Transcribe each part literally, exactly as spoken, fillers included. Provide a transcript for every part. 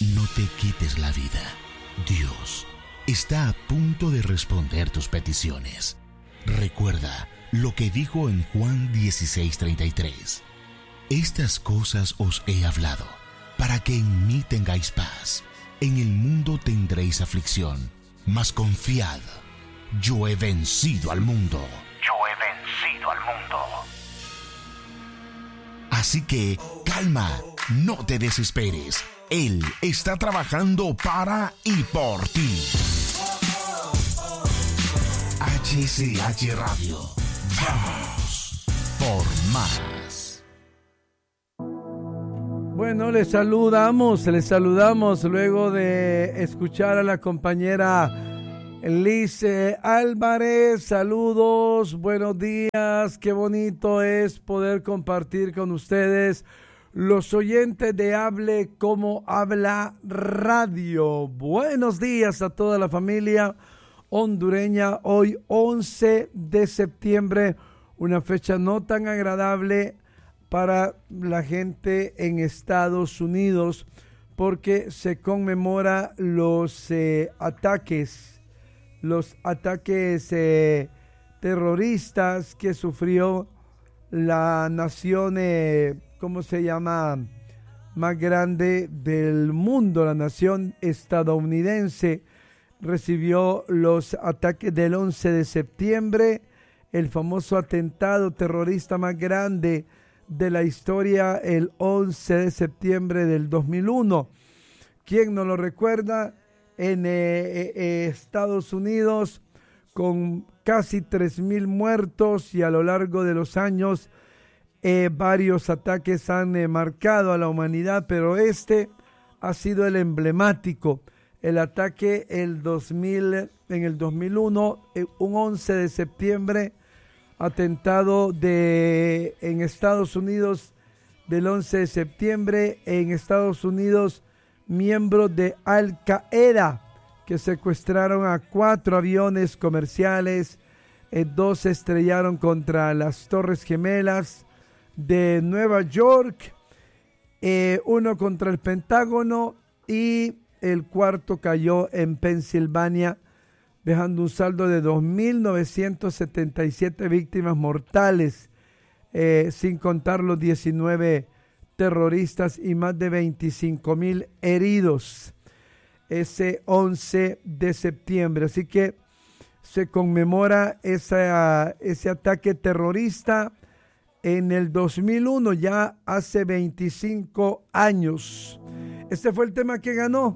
No te quites la vida. Dios está a punto de responder tus peticiones. Recuerda lo que dijo en Juan dieciséis treinta y tres. Estas cosas os he hablado, para que en mí tengáis paz. En el mundo tendréis aflicción, mas confiad, yo he vencido al mundo. Yo he vencido al mundo. Así que, calma, no te desesperes. Él está trabajando para y por ti. H C H Radio. Vamos por más. Bueno, les saludamos, les saludamos luego de escuchar a la compañera Liz Álvarez. Saludos, buenos días. Qué bonito es poder compartir con ustedes, los oyentes de Hable Como Habla Radio. Buenos días a toda la familia hondureña. Hoy once de septiembre, una fecha no tan agradable para la gente en Estados Unidos, porque se conmemora los eh, ataques, los ataques eh, terroristas que sufrió la nación, eh, ¿cómo se llama?, más grande del mundo. La nación estadounidense recibió los ataques del once de septiembre, el famoso atentado terrorista más grande de la historia, el once de septiembre del dos mil uno. ¿Quién no lo recuerda? En eh, eh, Estados Unidos, con casi tres mil muertos, y a lo largo de los años eh, varios ataques han eh, marcado a la humanidad, pero este ha sido el emblemático. El ataque el dos mil, en el dos mil uno, eh, un once de septiembre, atentado de, en Estados Unidos del once de septiembre, en Estados Unidos, miembros de Al Qaeda que secuestraron a cuatro aviones comerciales, eh, dos se estrellaron contra las Torres Gemelas de Nueva York, eh, uno contra el Pentágono, y el cuarto cayó en Pensilvania, dejando un saldo de dos mil novecientas setenta y siete víctimas mortales, eh, sin contar los diecinueve terroristas, y más de veinticinco mil heridos ese once de septiembre. Así que se conmemora esa, ese ataque terrorista en el dos mil uno, ya hace veinticinco años. Este fue el tema que ganó.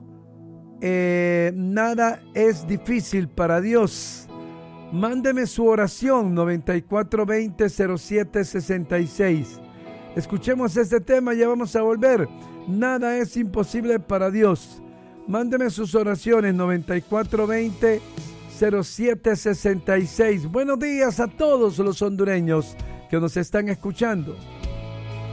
Eh, nada es difícil para Dios. Mándeme su oración, noventa y cuatro veinte cero siete sesenta y seis. Escuchemos este tema, ya vamos a volver. Nada es imposible para Dios. Mándeme sus oraciones, noventa y cuatro veinte cero siete sesenta y seis. Buenos días a todos los hondureños que nos están escuchando.